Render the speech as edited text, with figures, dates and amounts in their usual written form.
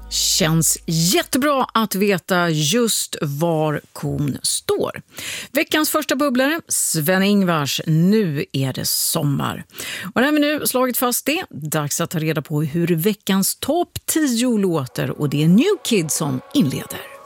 Känns jättebra att veta just var kon står. Veckans första bubblare, Sven-Ingvars, nu är det sommar. Och när vi nu slagit fast det, dags att ta reda på hur veckans topp 10 låter, och det är New Kid som inleder.